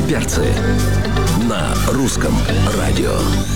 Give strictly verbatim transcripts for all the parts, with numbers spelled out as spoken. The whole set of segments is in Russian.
перцы» на русском радио.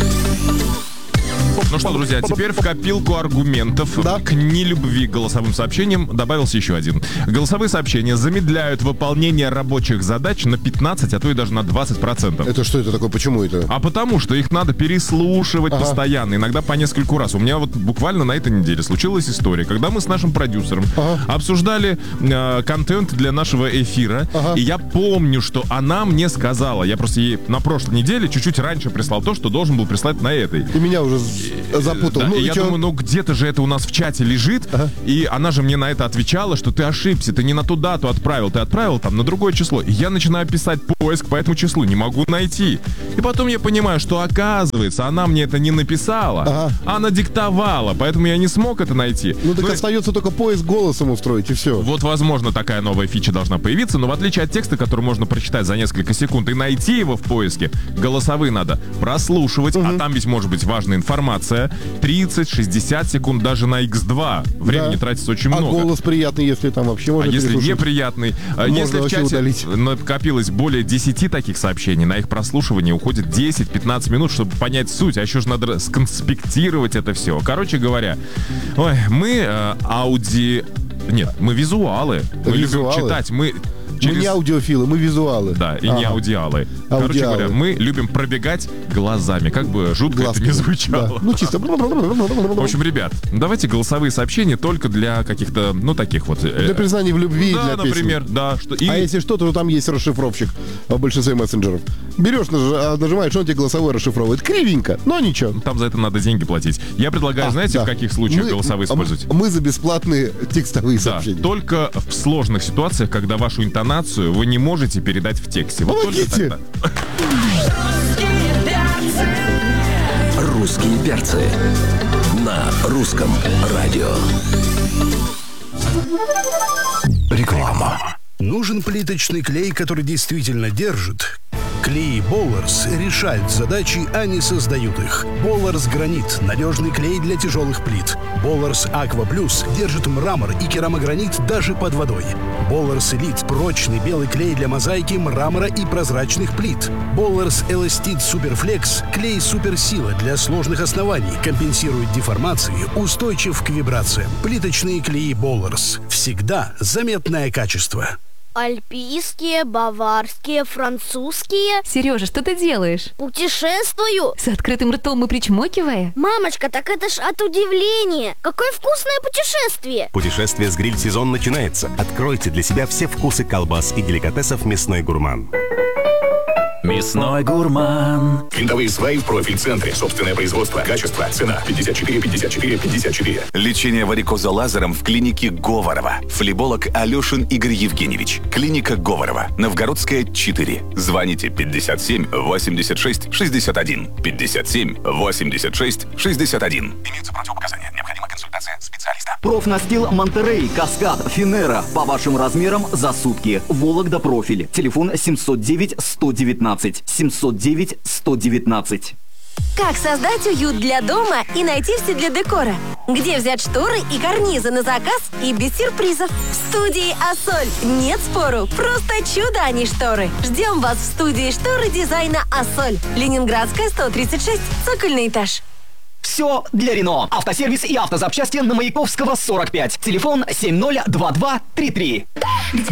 Ну что, друзья, теперь в копилку аргументов да. к нелюбви к голосовым сообщениям добавился еще один. Голосовые сообщения замедляют выполнение рабочих задач на пятнадцать, а то и даже на двадцать процентов. Это что это такое? Почему это? А потому что их надо переслушивать ага. постоянно, иногда по нескольку раз. У меня вот буквально на этой неделе случилась история, когда мы с нашим продюсером ага. обсуждали э, контент для нашего эфира, ага. и я помню, что она мне сказала, я просто ей на прошлой неделе чуть-чуть раньше прислал то, что должен был прислать на этой. И меня уже запутал. Да, ну, и я чё? думаю, ну где-то же это у нас в чате лежит, ага. и она же мне на это отвечала, что ты ошибся, ты не на ту дату отправил, ты отправил там на другое число. И я начинаю писать поиск по этому числу, не могу найти. И потом я понимаю, что оказывается, она мне это не написала, ага. а она диктовала, поэтому я не смог это найти. Ну так ну, остается и... только поиск голосом устроить, и все. Вот, возможно, такая новая фича должна появиться, но в отличие от текста, который можно прочитать за несколько секунд и найти его в поиске, голосовые надо прослушивать, угу. а там ведь может быть важная информация. тридцать-шестьдесят секунд даже на икс два. Времени да. тратится очень а много. А голос приятный, если там вообще можно А если переслушать? неприятный? Можно если в чате удалить. накопилось более десяти таких сообщений, на их прослушивание уходит десять-пятнадцать минут, чтобы понять суть. А еще же надо сконспектировать это все. Короче говоря, ой, мы э, ауди... Нет, мы визуалы. Мы визуалы. любим читать. Мы... Через... Мы не аудиофилы, мы визуалы. Да, и ага. не аудиалы. аудиалы. Короче говоря, мы любим пробегать глазами, как бы жутко Глазки. Это не звучало. Да. Ну, чисто. В общем, ребят, давайте голосовые сообщения только для каких-то, ну, таких вот... Для признания в любви, да, для например, песен. да. Что... И... А если что, то там есть расшифровщик в большинстве мессенджеров. Берешь, наж... нажимаешь, он тебе голосовой расшифровывает. Кривенько, но ничего. Там за это надо деньги платить. Я предлагаю, а, знаете, да. в каких случаях мы, голосовые использовать? Мы за бесплатные текстовые да, сообщения. Только в сложных ситуациях, когда вашу интонацию вы не можете передать в тексте. Вот только тогда. Русские перцы на русском радио. Реклама. Нужен плиточный клей, который действительно держит? Клей Болларс решает задачи, а не создают их. Болларс Гранит – надежный клей для тяжелых плит. Болларс Аква Плюс держит мрамор и керамогранит даже под водой. Болларс Элит – прочный белый клей для мозаики, мрамора и прозрачных плит. Болларс Эластит Суперфлекс – клей суперсила для сложных оснований, компенсирует деформации, устойчив к вибрациям. Плиточные клеи Болларс. Всегда заметное качество. Альпийские, баварские, французские. Сережа, что ты делаешь? Путешествую. С открытым ртом и причмокивая? Мамочка, так это ж от удивления. Какое вкусное путешествие. Путешествие с гриль-сезон начинается. Откройте для себя все вкусы колбас и деликатесов «Мясной гурман». Мясной гурман. Винтовые сваи в профиль-центре. Собственное производство. Качество. Цена. пятьдесят четыре пятьдесят четыре пятьдесят четыре. Лечение варикоза лазером в клинике Говорова. Флеболог Алешин Игорь Евгеньевич. Клиника Говорова. Новгородская, четыре. Звоните пятьдесят семь восемьдесят шесть шестьдесят один. пятьдесят семь восемьдесят шесть шестьдесят один. Имеются противопоказания. Необходима консультация специалиста. Профнастил Монтерей, Каскад, Финера. По вашим размерам за сутки. Вологда профиль. Телефон семьсот девять сто девятнадцать. семьсот девять сто девятнадцать. Как создать уют для дома и найти все для декора? Где взять шторы и карнизы на заказ и без сюрпризов? В студии «Ассоль». Нет спору, просто чудо, а не шторы. Ждем вас в студии шторы дизайна «Ассоль». Ленинградская, сто тридцать шесть, цокольный этаж. Все для Рено. Автосервис и автозапчасти на Маяковского, сорок пять. Телефон семь ноль два два три три.